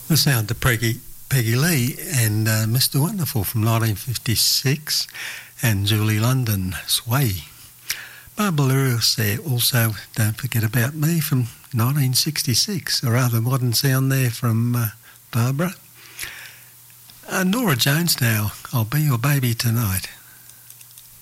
The sound of Peggy Lee and Mr. Wonderful from 1956 and Julie London, Sway. Barbara Lewis there also, Don't Forget About Me from 1966, a rather modern sound there from Barbara. Nora Jones now, I'll Be Your Baby Tonight.